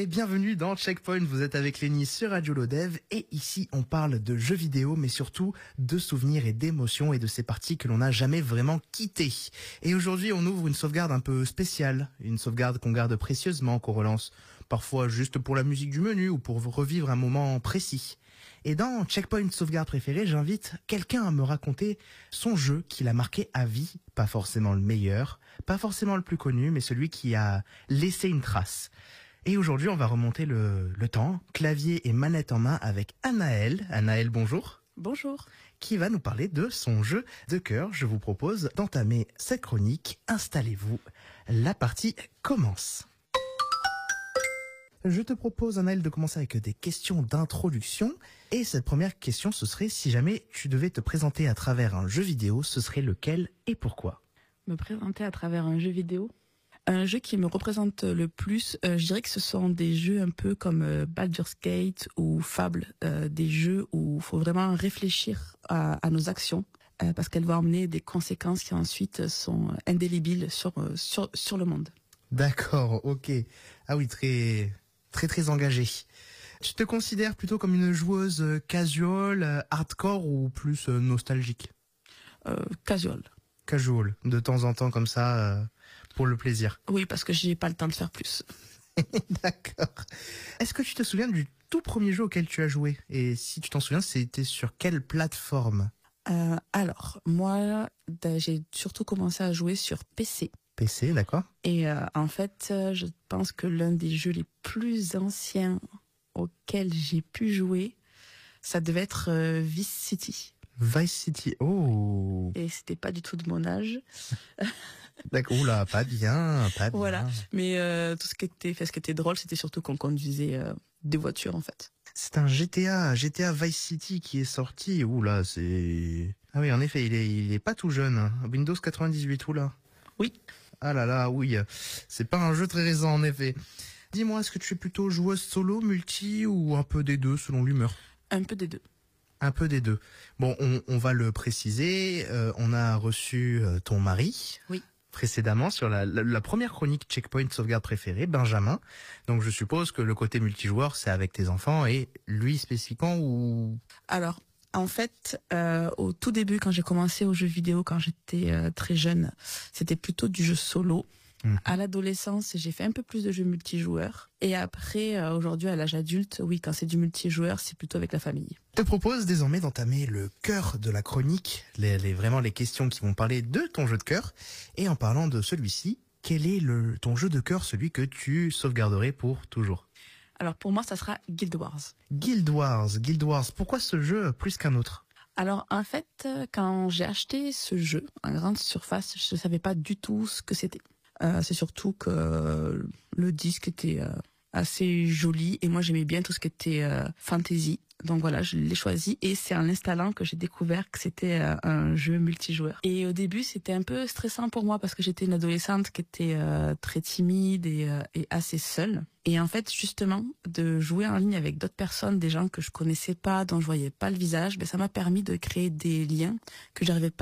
et bienvenue dans Checkpoint. Vous êtes avec Lenny sur Radio Lodev et ici on parle de jeux vidéo mais surtout de souvenirs et d'émotions et de ces parties que l'on n'a jamais vraiment quittées. Et aujourd'hui on ouvre une sauvegarde un peu spéciale, une sauvegarde qu'on garde précieusement, qu'on relance parfois juste pour la musique du menu ou pour revivre un moment précis. Et dans Checkpoint Sauvegarde préférée, j'invite quelqu'un à me raconter son jeu qui l'a marqué à vie, pas forcément le meilleur, pas forcément le plus connu, mais celui qui a laissé une trace. Et aujourd'hui, on va remonter le temps, clavier et manette en main avec Anaëlle. Anaëlle, bonjour. Bonjour. Qui va nous parler de son jeu de cœur. Je vous propose d'entamer cette chronique. Installez-vous, la partie commence. Je te propose, Anaëlle, de commencer avec des questions d'introduction. Et cette première question, ce serait si jamais tu devais te présenter à travers un jeu vidéo, ce serait lequel et pourquoi ? Me présenter à travers un jeu vidéo. Un jeu qui me représente le plus, je dirais que ce sont des jeux un peu comme Baldur's Gate ou Fable, des jeux où il faut vraiment réfléchir à nos actions, parce qu'elles vont emmener des conséquences qui ensuite sont indélébiles sur le monde. D'accord, ok. Ah oui, très engagé. Tu te considères plutôt comme une joueuse casual, hardcore ou plus nostalgique ? Casual. Casual, de temps en temps comme ça, pour le plaisir. Oui, parce que j'ai pas le temps de faire plus. D'accord. Est-ce que tu te souviens du tout premier jeu auquel tu as joué ? Et si tu t'en souviens, c'était sur quelle plateforme ? Alors, moi, j'ai surtout commencé à jouer sur PC. PC, d'accord. Et en fait, je pense que l'un des jeux les plus anciens auxquels j'ai pu jouer, ça devait être Vice City. Vice City, oh. Et c'était pas du tout de mon âge. D'accord, oula, pas bien. Voilà, mais tout ce qui était drôle, c'était surtout qu'on conduisait des voitures en fait. C'est un GTA Vice City qui est sorti. Oula, c'est... Ah oui, en effet, il est pas tout jeune. Hein. Windows 98, oula. Oui. Ah là là, oui. C'est pas un jeu très récent, en effet. Dis-moi, est-ce que tu es plutôt joueuse solo, multi ou un peu des deux selon l'humeur ? Un peu des deux. Un peu des deux. Bon, on va le préciser. On a reçu ton mari. Oui. Précédemment sur la première chronique Checkpoint Sauvegarde préférée, Benjamin. Donc je suppose que le côté multijoueur, c'est avec tes enfants et lui spécifiquement ou... Alors, en fait, au tout début, quand j'ai commencé aux jeux vidéo, quand j'étais très jeune, c'était plutôt du jeu solo. À l'adolescence, j'ai fait un peu plus de jeux multijoueurs. Et après, aujourd'hui, à l'âge adulte, oui, quand c'est du multijoueur, c'est plutôt avec la famille. Je te propose désormais d'entamer le cœur de la chronique, vraiment les questions qui vont parler de ton jeu de cœur. Et en parlant de celui-ci, quel est ton jeu de cœur, celui que tu sauvegarderais pour toujours ? Alors pour moi, ça sera Guild Wars. Guild Wars. Pourquoi ce jeu plus qu'un autre ? Alors en fait, quand j'ai acheté ce jeu en grande surface, je ne savais pas du tout ce que c'était. C'est surtout que le disque était assez joli et moi j'aimais bien tout ce qui était fantasy. Donc voilà, je l'ai choisi et c'est en l'installant que j'ai découvert que c'était un jeu multijoueur. Et au début, c'était un peu stressant pour moi parce que j'étais une adolescente qui était très timide et assez seule. Et en fait, justement, de jouer en ligne avec d'autres personnes, des gens que je connaissais pas, dont je voyais pas le visage, ça m'a permis de créer des liens que j'arrivais pas